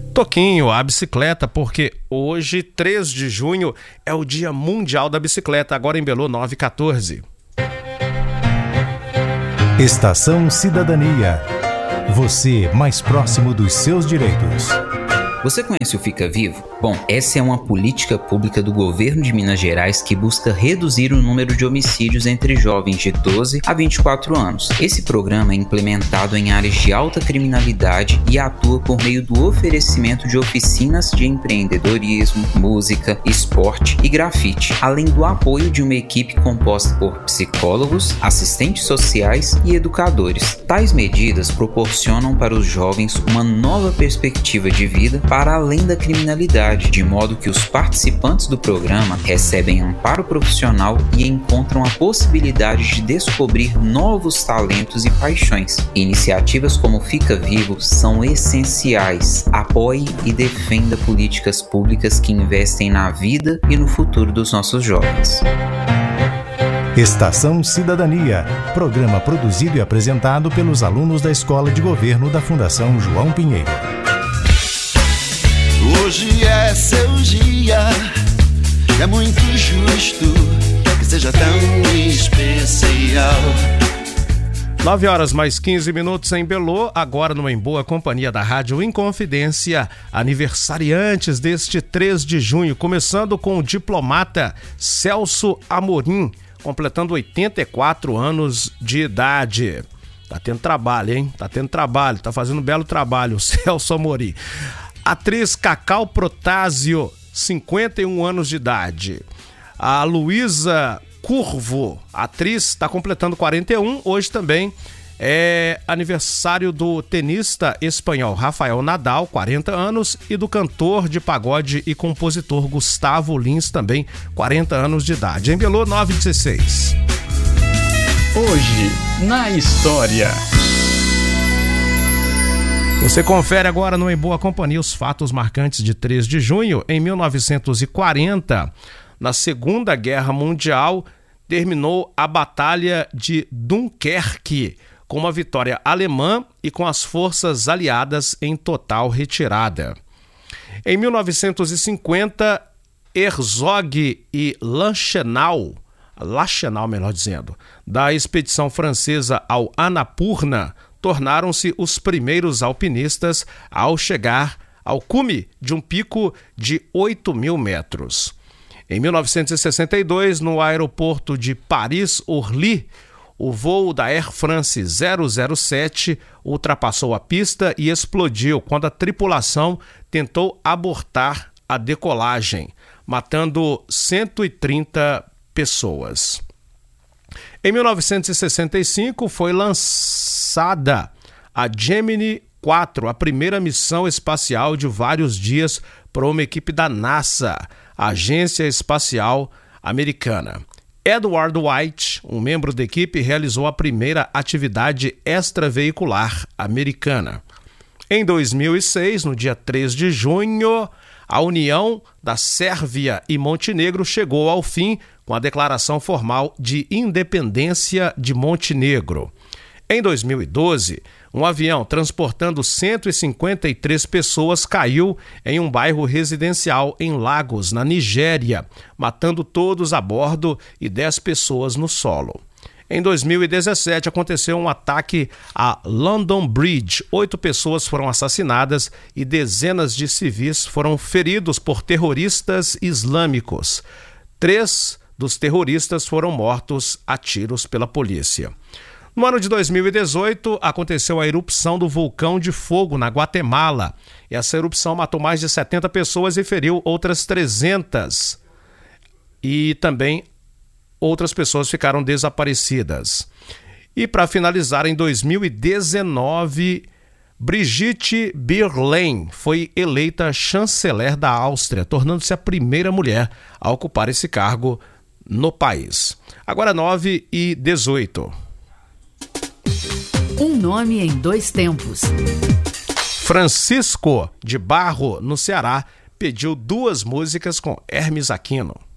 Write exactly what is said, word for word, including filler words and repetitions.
Toquinho, a bicicleta, porque hoje, três de junho, é o Dia Mundial da Bicicleta, agora em Belô nove quatorze. Estação Cidadania. Você mais próximo dos seus direitos. Você conhece o Fica Vivo? Bom, essa é uma política pública do governo de Minas Gerais que busca reduzir o número de homicídios entre jovens de doze a vinte e quatro anos. Esse programa é implementado em áreas de alta criminalidade e atua por meio do oferecimento de oficinas de empreendedorismo, música, esporte e grafite, além do apoio de uma equipe composta por psicólogos, assistentes sociais e educadores. Tais medidas proporcionam para os jovens uma nova perspectiva de vida para além da criminalidade, de modo que os participantes do programa recebem amparo profissional e encontram a possibilidade de descobrir novos talentos e paixões. Iniciativas como Fica Vivo são essenciais. Apoie e defenda políticas públicas que investem na vida e no futuro dos nossos jovens. Estação Cidadania, programa produzido e apresentado pelos alunos da Escola de Governo da Fundação João Pinheiro. Hoje é seu dia, é muito justo que seja tão especial. nove horas mais quinze minutos em Belô, agora no Em Boa Companhia da Rádio Inconfidência, aniversariantes deste três de junho, começando com o diplomata Celso Amorim, completando oitenta e quatro anos de idade. Tá tendo trabalho, hein? Tá tendo trabalho, tá fazendo um belo trabalho, o Celso Amorim. Atriz Cacau Protásio, cinquenta e um anos de idade. A Luísa Curvo, atriz, está completando quarenta e um. Hoje também é aniversário do tenista espanhol Rafael Nadal, quarenta anos, e do cantor de pagode e compositor Gustavo Lins, também quarenta anos de idade. Em Belô, nove e dezesseis. Hoje, na história. Você confere agora no Em Boa Companhia os fatos marcantes de três de junho. Em mil novecentos e quarenta, na Segunda Guerra Mundial, terminou a Batalha de Dunkerque, com uma vitória alemã e com as forças aliadas em total retirada. Em mil novecentos e cinquenta, Herzog e Lachenal, Lachenal melhor dizendo, da expedição francesa ao Annapurna, tornaram-se os primeiros alpinistas ao chegar ao cume de um pico de oito mil metros. Em mil novecentos e sessenta e dois, no aeroporto de Paris-Orly, o voo da Air France zero zero sete ultrapassou a pista e explodiu quando a tripulação tentou abortar a decolagem, matando cento e trinta pessoas. Em mil novecentos e sessenta e cinco, foi lançada a Gemini quatro, a primeira missão espacial de vários dias para uma equipe da NASA, a Agência Espacial Americana. Edward White, um membro da equipe, realizou a primeira atividade extraveicular americana. Em dois mil e seis, no dia três de junho, a união da Sérvia e Montenegro chegou ao fim com a declaração formal de independência de Montenegro. Em dois mil e doze, um avião transportando cento e cinquenta e três pessoas caiu em um bairro residencial em Lagos, na Nigéria, matando todos a bordo e dez pessoas no solo. Em dois mil e dezessete, aconteceu um ataque a London Bridge. Oito pessoas foram assassinadas e dezenas de civis foram feridos por terroristas islâmicos. Três dos terroristas foram mortos a tiros pela polícia. No ano de dois mil e dezoito, aconteceu a erupção do vulcão de fogo na Guatemala. E essa erupção matou mais de setenta pessoas e feriu outras trezentas. E também outras pessoas ficaram desaparecidas. E para finalizar, em dois mil e dezenove, Brigitte Bierlein foi eleita chanceler da Áustria, tornando-se a primeira mulher a ocupar esse cargo no país. Agora nove e dezoito. Um nome em dois tempos. Francisco de Barro, no Ceará, pediu duas músicas com Hermes Aquino.